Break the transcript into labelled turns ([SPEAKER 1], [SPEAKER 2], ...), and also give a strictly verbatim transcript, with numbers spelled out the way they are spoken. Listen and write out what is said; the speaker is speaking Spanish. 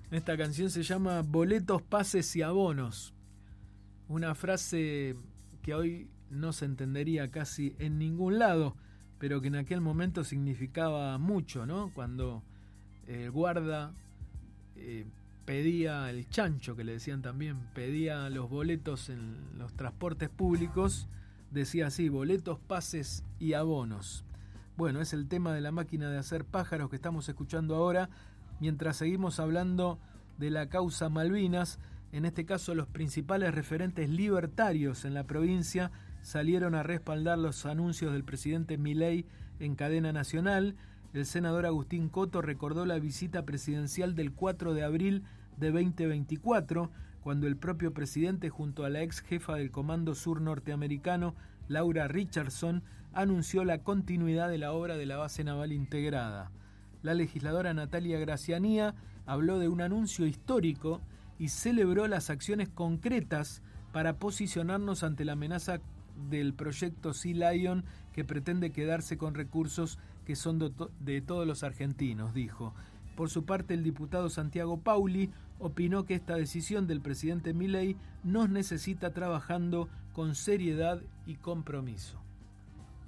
[SPEAKER 1] Esta canción se llama Boletos, Pases y Abonos. Una frase que hoy no se entendería casi en ningún lado, pero que en aquel momento significaba mucho, ¿no? Cuando el guarda eh, pedía, el chancho que le decían también, pedía los boletos en los transportes públicos, decía así: boletos, pases y abonos. Bueno, es el tema de la máquina de hacer pájaros que estamos escuchando ahora, mientras seguimos hablando de la causa Malvinas. En este caso, los principales referentes libertarios en la provincia salieron a respaldar los anuncios del presidente Milei en cadena nacional. El senador Agustín Coto recordó la visita presidencial del cuatro de abril de veinte veinticuatro, cuando el propio presidente, junto a la ex jefa del Comando Sur norteamericano, Laura Richardson, anunció la continuidad de la obra de la base naval integrada. La legisladora Natalia Gracianía habló de un anuncio histórico y celebró las acciones concretas para posicionarnos ante la amenaza del proyecto Sea Lion, que pretende quedarse con recursos que son de, to- de todos los argentinos, dijo. Por su parte, el diputado Santiago Pauli opinó que esta decisión del presidente Milei nos necesita trabajando con seriedad y compromiso.